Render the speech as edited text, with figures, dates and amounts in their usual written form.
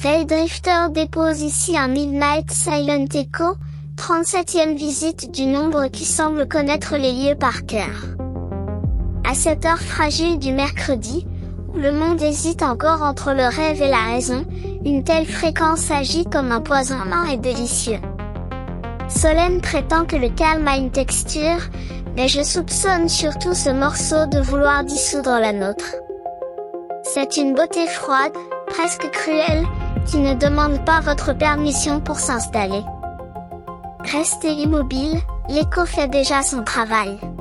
Veildrifter dépose ici un Midnight Silent Echo, 37e visite du nombre qui semble connaître les lieux par cœur. À cette heure fragile du mercredi, où le monde hésite encore entre le rêve et la raison, une telle fréquence agit comme un poison et délicieux. Solène prétend que le calme a une texture, mais je soupçonne surtout ce morceau de vouloir dissoudre la nôtre. C'est une beauté froide, presque cruelle, qui ne demande pas votre permission pour s'installer. Restez immobile, l'écho fait déjà son travail.